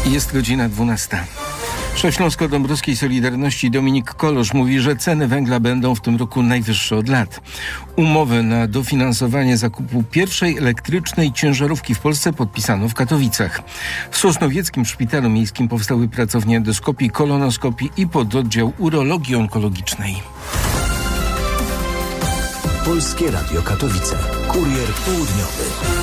Jest godzina 12. Szef Śląsko-Dąbrowskiej Solidarności Dominik Kolosz mówi, że ceny węgla będą w tym roku najwyższe od lat. Umowę na dofinansowanie zakupu pierwszej elektrycznej ciężarówki w Polsce podpisano w Katowicach. W Sosnowieckim Szpitalu Miejskim powstały pracownie endoskopii, kolonoskopii i pododdział urologii onkologicznej. Polskie Radio Katowice. Kurier południowy.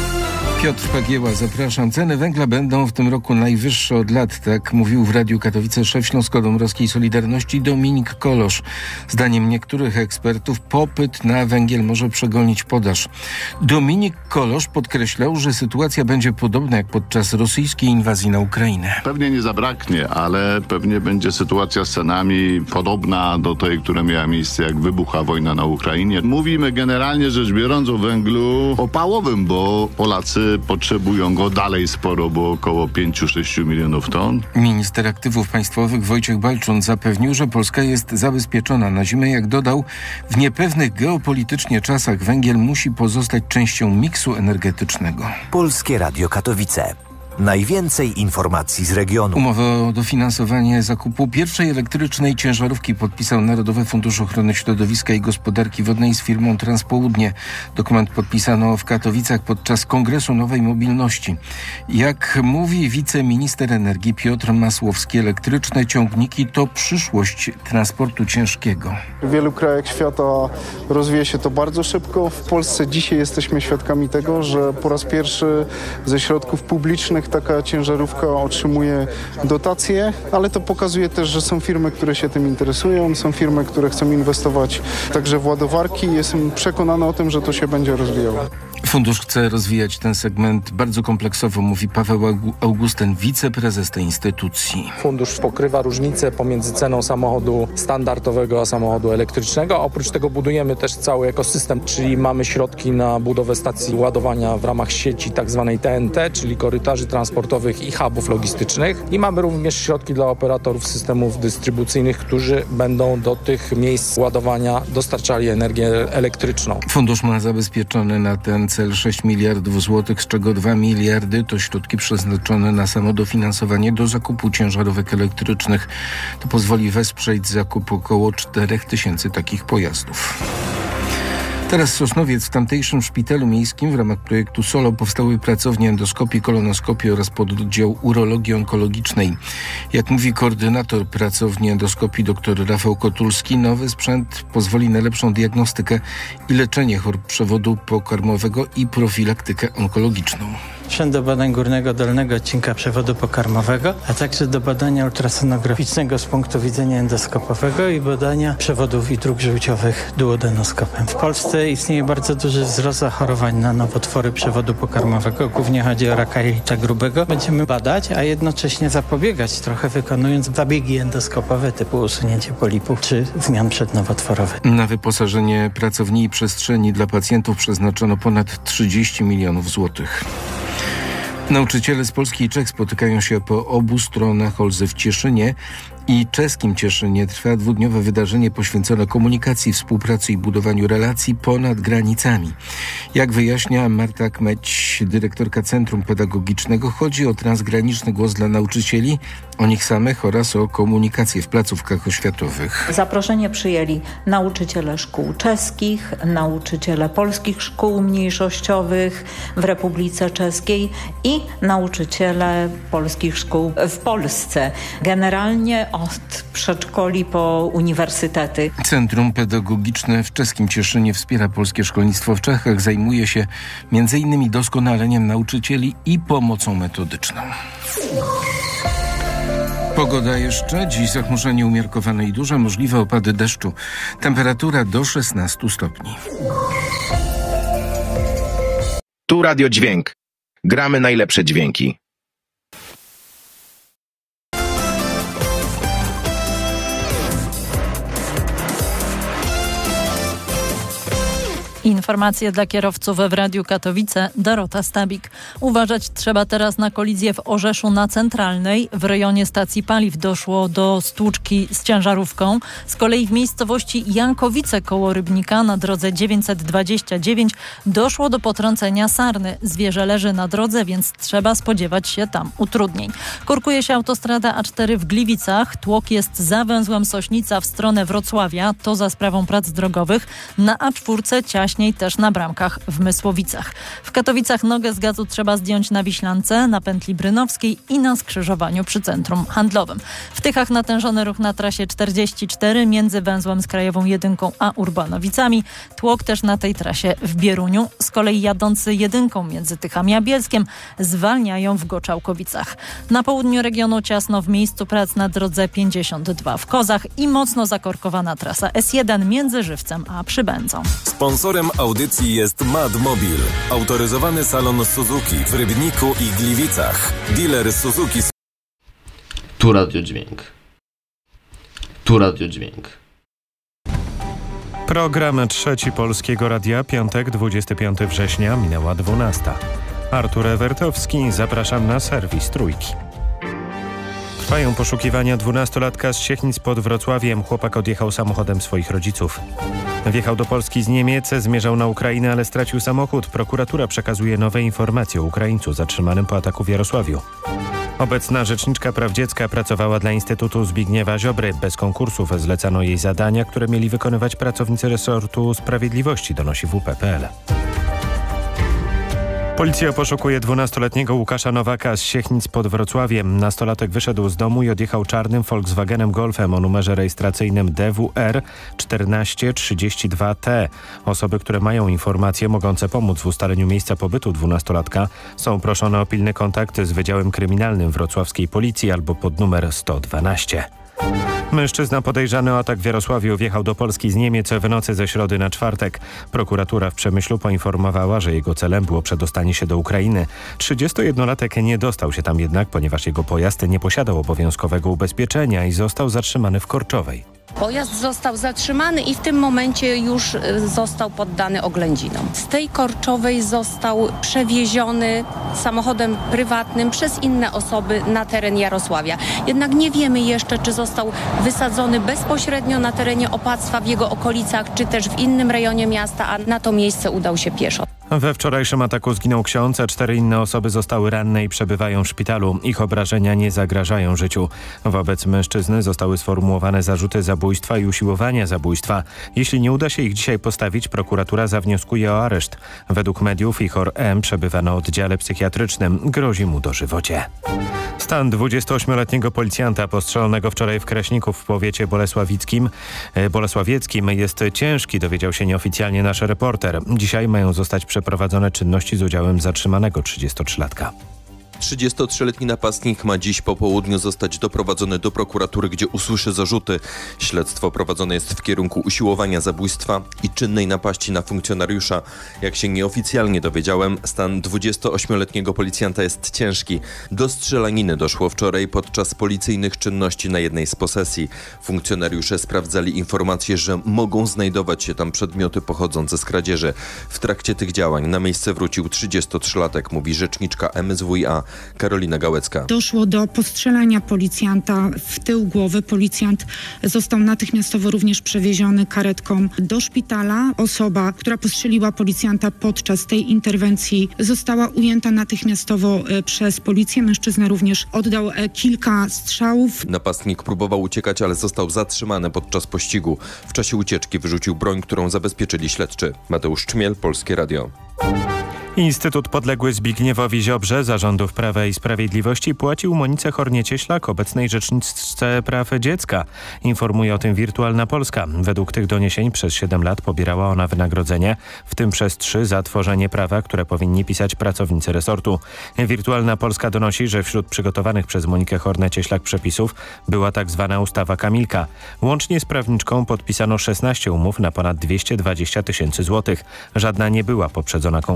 Piotr Pagieła, zapraszam. Ceny węgla będą w tym roku najwyższe od lat, tak mówił w Radiu Katowice szef Śląsko-Dąbrowskiej Solidarności Dominik Kolosz. Zdaniem niektórych ekspertów popyt na węgiel może przegonić podaż. Dominik Kolosz podkreślał, że sytuacja będzie podobna jak podczas rosyjskiej inwazji na Ukrainę. Pewnie nie zabraknie, ale pewnie będzie sytuacja z cenami podobna do tej, która miała miejsce jak wybuchła wojna na Ukrainie. Mówimy generalnie rzecz biorąc o węglu opałowym, bo Polacy potrzebują go dalej sporo, bo około 5-6 milionów ton. Minister Aktywów Państwowych Wojciech Balczun zapewnił, że Polska jest zabezpieczona na zimę. Jak dodał, w niepewnych geopolitycznie czasach węgiel musi pozostać częścią miksu energetycznego. Polskie Radio Katowice. Najwięcej informacji z regionu. Umowę o dofinansowanie zakupu pierwszej elektrycznej ciężarówki podpisał Narodowy Fundusz Ochrony Środowiska i Gospodarki Wodnej z firmą Transpołudnie. Dokument podpisano w Katowicach podczas Kongresu Nowej Mobilności. Jak mówi wiceminister energii Piotr Masłowski, elektryczne ciągniki to przyszłość transportu ciężkiego. W wielu krajach świata rozwija się to bardzo szybko. W Polsce dzisiaj jesteśmy świadkami tego, że po raz pierwszy ze środków publicznych taka ciężarówka otrzymuje dotacje, ale to pokazuje też, że są firmy, które się tym interesują, są firmy, które chcą inwestować także w ładowarki. Jestem przekonany o tym, że to się będzie rozwijało. Fundusz chce rozwijać ten segment bardzo kompleksowo, mówi Paweł Augustyn, wiceprezes tej instytucji. Fundusz pokrywa różnicę pomiędzy ceną samochodu standardowego a samochodu elektrycznego. Oprócz tego budujemy też cały ekosystem, czyli mamy środki na budowę stacji ładowania w ramach sieci tzw. TNT, czyli korytarzy transportowych i hubów logistycznych. I mamy również środki dla operatorów systemów dystrybucyjnych, którzy będą do tych miejsc ładowania dostarczali energię elektryczną. Fundusz ma zabezpieczony na ten cel 6 miliardów złotych, z czego 2 miliardy to środki przeznaczone na samo dofinansowanie do zakupu ciężarówek elektrycznych. To pozwoli wesprzeć zakup około 4000 takich pojazdów. Teraz Sosnowiec. W tamtejszym szpitalu miejskim w ramach projektu SOLO powstały pracownie endoskopii, kolonoskopii oraz pododdział urologii onkologicznej. Jak mówi koordynator pracowni endoskopii dr Rafał Kotulski, nowy sprzęt pozwoli na lepszą diagnostykę i leczenie chorób przewodu pokarmowego i profilaktykę onkologiczną. Sprzęt do badań górnego, dolnego odcinka przewodu pokarmowego, a także do badania ultrasonograficznego z punktu widzenia endoskopowego i badania przewodów i dróg żółciowych duodenoskopem. W Polsce istnieje bardzo duży wzrost zachorowań na nowotwory przewodu pokarmowego. Głównie chodzi o raka jelita grubego. Będziemy badać, a jednocześnie zapobiegać, trochę wykonując zabiegi endoskopowe typu usunięcie polipów czy zmian przednowotworowych. Na wyposażenie pracowni i przestrzeni dla pacjentów przeznaczono ponad 30 milionów złotych. Nauczyciele z Polski i Czech spotykają się po obu stronach Olzy w Cieszynie i czeskim Cieszynie. Trwa dwudniowe wydarzenie poświęcone komunikacji, współpracy i budowaniu relacji ponad granicami. Jak wyjaśnia Marta Kmeć, dyrektorka Centrum Pedagogicznego, chodzi o transgraniczny głos dla nauczycieli, o nich samych oraz o komunikację w placówkach oświatowych. Zaproszenie przyjęli nauczyciele szkół czeskich, nauczyciele polskich szkół mniejszościowych w Republice Czeskiej i nauczyciele polskich szkół w Polsce. Generalnie od przedszkoli po uniwersytety. Centrum Pedagogiczne w czeskim Cieszynie wspiera polskie szkolnictwo w Czechach. Zajmuje się m.in. doskonaleniem nauczycieli i pomocą metodyczną. Pogoda jeszcze. Dziś zachmurzenie umiarkowane i duże, możliwe opady deszczu. Temperatura do 16 stopni. Tu Radio Dźwięk. Gramy najlepsze dźwięki. Informacje dla kierowców w Radiu Katowice. Dorota Stabik. Uważać trzeba teraz na kolizję w Orzeszu na Centralnej. W rejonie stacji paliw doszło do stłuczki z ciężarówką. Z kolei w miejscowości Jankowice koło Rybnika na drodze 929 doszło do potrącenia sarny. Zwierzę leży na drodze, więc trzeba spodziewać się tam utrudnień. Korkuje się autostrada A4 w Gliwicach. Tłok jest za węzłem Sośnica w stronę Wrocławia. To za sprawą prac drogowych. Na A4 ciaśniej też na Bramkach w Mysłowicach. W Katowicach nogę z gazu trzeba zdjąć na Wiślance, na pętli Brynowskiej i na skrzyżowaniu przy centrum handlowym. W Tychach natężony ruch na trasie 44 między węzłem z Krajową 1 a Urbanowicami. Tłok też na tej trasie w Bieruniu. Z kolei jadący 1 między Tychami a Bielskiem zwalniają w Goczałkowicach. Na południu regionu ciasno w miejscu prac na drodze 52 w Kozach i mocno zakorkowana trasa S1 między Żywcem a Przybędzą. Sponsorem audycji jest Madmobil, autoryzowany salon Suzuki w Rybniku i Gliwicach. Dealer Suzuki. Tu Radio Dźwięk. Tu Radio Dźwięk. Program Trzeci Polskiego Radia, piątek, 25 września, minęła 12. Artur Ewertowski, zapraszam na serwis Trójki. Trwają poszukiwania 12-latka z Siechnic pod Wrocławiem. Chłopak odjechał samochodem swoich rodziców. Wjechał do Polski z Niemiec, zmierzał na Ukrainę, ale stracił samochód. Prokuratura przekazuje nowe informacje o Ukraińcu zatrzymanym po ataku w Jarosławiu. Obecna rzeczniczka praw dziecka pracowała dla Instytutu Zbigniewa Ziobry. Bez konkursów zlecano jej zadania, które mieli wykonywać pracownicy resortu sprawiedliwości, donosi WP.pl. Policja poszukuje 12-letniego Łukasza Nowaka z Siechnic pod Wrocławiem. Nastolatek wyszedł z domu i odjechał czarnym Volkswagenem Golfem o numerze rejestracyjnym DWR 1432T. Osoby, które mają informacje mogące pomóc w ustaleniu miejsca pobytu 12-latka są proszone o pilny kontakt z Wydziałem Kryminalnym Wrocławskiej Policji albo pod numer 112. Mężczyzna podejrzany o atak w Jarosławiu wjechał do Polski z Niemiec w nocy ze środy na czwartek. Prokuratura w Przemyślu poinformowała, że jego celem było przedostanie się do Ukrainy. 31-latek nie dostał się tam jednak, ponieważ jego pojazd nie posiadał obowiązkowego ubezpieczenia i został zatrzymany w Korczowej. Pojazd został zatrzymany i w tym momencie już został poddany oględzinom. Z tej Korczowej został przewieziony samochodem prywatnym przez inne osoby na teren Jarosławia. Jednak nie wiemy jeszcze, czy został wysadzony bezpośrednio na terenie opactwa w jego okolicach, czy też w innym rejonie miasta, a na to miejsce udał się pieszo. We wczorajszym ataku zginął ksiądz, a 4 inne osoby zostały ranne i przebywają w szpitalu. Ich obrażenia nie zagrażają życiu. Wobec mężczyzny zostały sformułowane zarzuty zabójstwa i usiłowania zabójstwa. Jeśli nie uda się ich dzisiaj postawić, prokuratura zawnioskuje o areszt. Według mediów Ichor M. przebywa na oddziale psychiatrycznym. Grozi mu dożywocie. Stan 28-letniego policjanta postrzelonego wczoraj w Kraśniku w powiecie bolesławieckim jest ciężki, dowiedział się nieoficjalnie nasz reporter. Dzisiaj mają zostać przeprowadzone czynności z udziałem zatrzymanego 33-latka. 33-letni napastnik ma dziś po południu zostać doprowadzony do prokuratury, gdzie usłyszy zarzuty. Śledztwo prowadzone jest w kierunku usiłowania zabójstwa i czynnej napaści na funkcjonariusza. Jak się nieoficjalnie dowiedziałem, stan 28-letniego policjanta jest ciężki. Do strzelaniny doszło wczoraj podczas policyjnych czynności na jednej z posesji. Funkcjonariusze sprawdzali informacje, że mogą znajdować się tam przedmioty pochodzące z kradzieży. W trakcie tych działań na miejsce wrócił 33-latek, mówi rzeczniczka MSWiA Karolina Gałecka. Doszło do postrzelenia policjanta w tył głowy. Policjant został natychmiastowo również przewieziony karetką do szpitala. Osoba, która postrzeliła policjanta podczas tej interwencji, została ujęta natychmiastowo przez policję. Mężczyzna również oddał kilka strzałów. Napastnik próbował uciekać, ale został zatrzymany podczas pościgu. W czasie ucieczki wyrzucił broń, którą zabezpieczyli śledczy. Mateusz Czmiel, Polskie Radio. Instytut podległy Zbigniewowi Ziobrze zarządów Prawa i Sprawiedliwości płacił Monice Horniecie-Ślak, obecnej rzeczniczce praw dziecka. Informuje o tym Wirtualna Polska. Według tych doniesień przez 7 lat pobierała ona wynagrodzenie, w tym przez 3 za tworzenie prawa, które powinni pisać pracownicy resortu. Wirtualna Polska donosi, że wśród przygotowanych przez Monikę Horniecie-Ślak przepisów była tak zwana ustawa Kamilka. Łącznie z prawniczką podpisano 16 umów na ponad 220 000 złotych. Żadna nie była poprzedzona konkursem.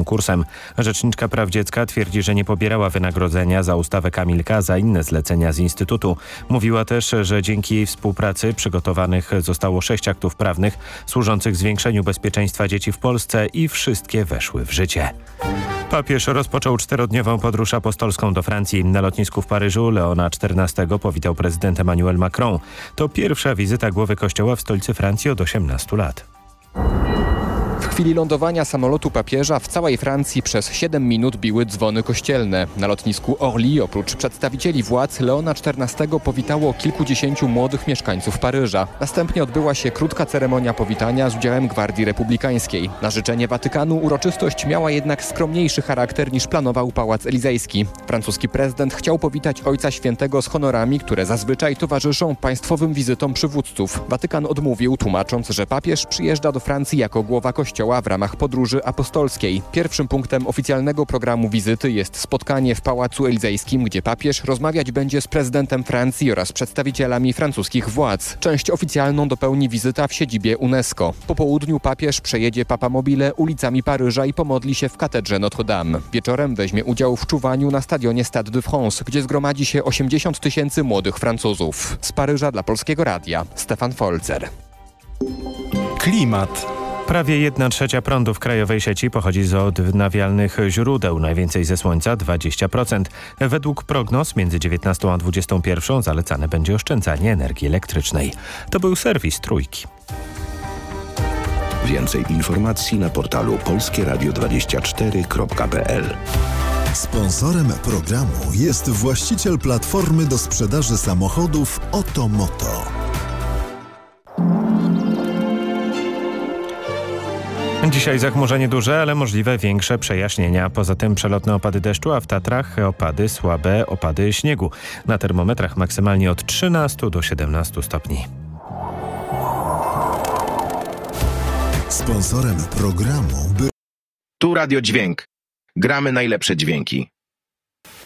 Rzeczniczka praw dziecka twierdzi, że nie pobierała wynagrodzenia za ustawę Kamilka, za inne zlecenia z Instytutu. Mówiła też, że dzięki jej współpracy przygotowanych zostało 6 aktów prawnych służących zwiększeniu bezpieczeństwa dzieci w Polsce i wszystkie weszły w życie. Papież rozpoczął 4-dniową podróż apostolską do Francji. Na lotnisku w Paryżu Leona XIV powitał prezydent Emmanuel Macron. To pierwsza wizyta głowy kościoła w stolicy Francji od 18 lat. W chwili lądowania samolotu papieża w całej Francji przez 7 minut biły dzwony kościelne. Na lotnisku Orly oprócz przedstawicieli władz Leona XIV powitało kilkudziesięciu młodych mieszkańców Paryża. Następnie odbyła się krótka ceremonia powitania z udziałem Gwardii Republikańskiej. Na życzenie Watykanu uroczystość miała jednak skromniejszy charakter niż planował Pałac Elizejski. Francuski prezydent chciał powitać Ojca Świętego z honorami, które zazwyczaj towarzyszą państwowym wizytom przywódców. Watykan odmówił, tłumacząc, że papież przyjeżdża do Francji jako głowa kościoła w ramach podróży apostolskiej. Pierwszym punktem oficjalnego programu wizyty jest spotkanie w Pałacu Elizejskim, gdzie papież rozmawiać będzie z prezydentem Francji oraz przedstawicielami francuskich władz. Część oficjalną dopełni wizyta w siedzibie UNESCO. Po południu papież przejedzie papamobile ulicami Paryża i pomodli się w katedrze Notre Dame. Wieczorem weźmie udział w czuwaniu na stadionie Stade de France, gdzie zgromadzi się 80 000 młodych Francuzów. Z Paryża dla Polskiego Radia Stefan Folzer. Klimat. Prawie 1/3 prądu w krajowej sieci pochodzi z odnawialnych źródeł, najwięcej ze słońca 20%. Według prognoz między 19 a 21 zalecane będzie oszczędzanie energii elektrycznej. To był serwis Trójki. Więcej informacji na portalu polskieradio24.pl. Sponsorem programu jest właściciel platformy do sprzedaży samochodów Otomoto. Dzisiaj zachmurzenie duże, ale możliwe większe przejaśnienia. Poza tym przelotne opady deszczu, a w Tatrach opady słabe, opady śniegu. Na termometrach maksymalnie od 13 do 17 stopni. Sponsorem programu Tu Radio Dźwięk. Gramy najlepsze dźwięki.